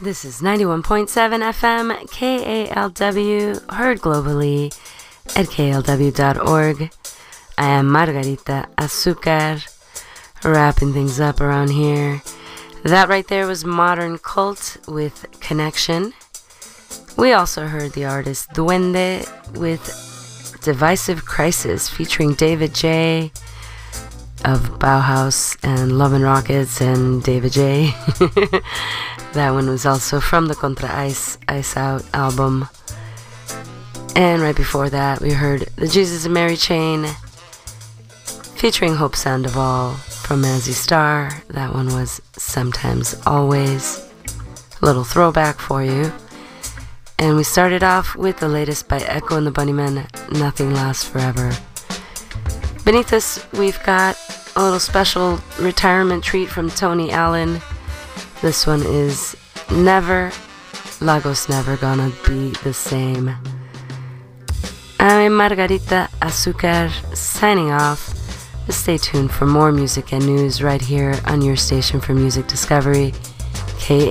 This is 91.7 FM KALW, heard globally at klw.org. I am Margarita Azucar, wrapping things up around here. That right there was Modern Cult with Connection. We also heard the artist Duende with Divisive Crisis featuring David J. of Bauhaus and Love and Rockets and David J. That one was also from the Contra Ice Out album. And right before that, we heard the Jesus and Mary Chain featuring Hope Sandoval from Mazzy Star. That one was Sometimes Always. A little throwback for you. And we started off with the latest by Echo and the Bunnymen, Nothing Lasts Forever. Beneath us, we've got a little special retirement treat from Tony Allen. This one is Never, Lagos Never Gonna Be the Same. I'm Margarita Azucar signing off. Stay tuned for more music and news right here on your station for music discovery, KA.